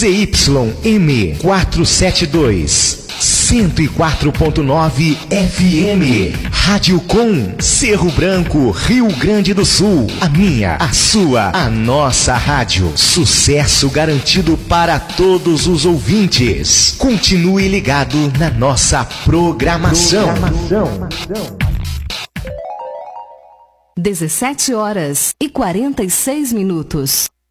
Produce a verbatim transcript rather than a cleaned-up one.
Z Y M quatrocentos e setenta e dois, cento e quatro ponto nove F M. Rádio Com, Cerro Branco, Rio Grande do Sul. A minha, a sua, a nossa rádio. Sucesso garantido para todos os ouvintes. Continue ligado na nossa programação. programação. dezessete horas e quarenta e seis minutos.